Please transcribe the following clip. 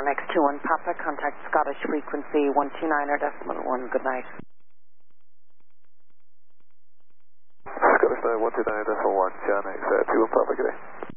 X21 Papa, contact Scottish frequency 129.1. Good night. Scottish 129.1, John X21 Papa, good day.